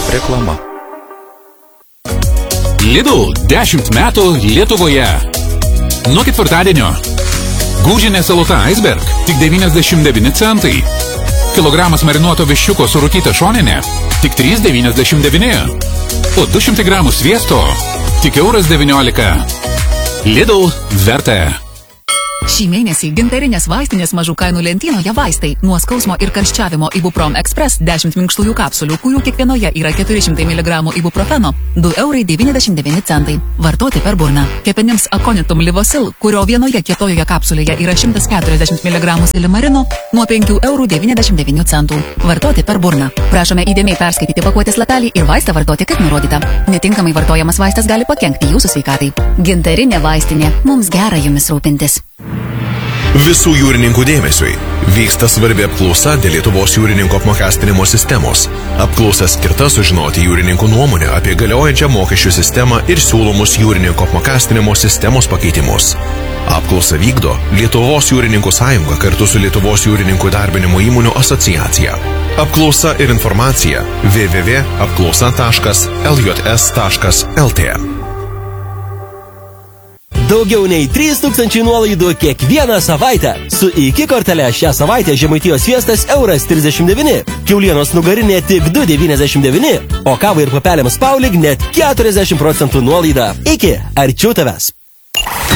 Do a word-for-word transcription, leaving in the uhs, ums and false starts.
Reklama. Lidl dešimt metų Lietuvoje. Nuo ketvirtadienio. Gūžinė salota Iceberg tik devyniasdešimt devyni centai. Kilogramas marinuoto viščiuko su rūkyta šoninė tik trys devyniasdešimt devyni. O du šimtai gramų sviesto tik euras devyniolika. Lidl vertė. Šį mėnesį gintarinės vaistinės mažų kainų lentynoje vaistai nuo skausmo ir karščiavimo Ibuprom Express dešimt minkštųjų kapsulių, kurių kiekvienoje yra keturi šimtai miligramų ibuprofeno, du eurai devyniasdešimt devyni centai. Vartoti per burną. Kepenims Aconitum Livosil, kurio vienoje kietojoje kapsulėje yra šimtas keturiasdešimt miligramų silimarino, nuo penkių eurų devyniasdešimt devynių centų. Vartoti per burną. Prašome įdėmiai perskaityti pakuotės lapelį ir vaistą vartoti kaip nurodyta. Netinkamai vartojamas vaistas gali pakenkti jūsų sveikatai. Gintarinė vaistinė. Mums gera jumis rūpintis. Visų jūrininkų dėmesiui vyksta svarbi apklausa dėl Lietuvos jūrininkų apmokestinimo sistemos. Apklausa skirta sužinoti jūrininkų nuomonę apie galiojančią mokesčių sistemą ir siūlomus jūrininkų apmokestinimo sistemos pakeitimus. Apklausą vykdo Lietuvos jūrininkų sąjunga kartu su Lietuvos jūrininkų darbinimo įmonių asociacija. Apklausa ir informacija w w w taškas apklausa taškas l j s taškas l t. Daugiau nei trys tūkstančiai nuolaidų kiekvieną savaitę. Su iki kortele šią savaitę Žemaitijos sviestas euras trisdešimt devyni, kiaulienos nugarinė tik du devyniasdešimt devyni, o kavai ir papelėms Paulig net keturiasdešimt procentų nuolaida. Iki, arčiau tavęs.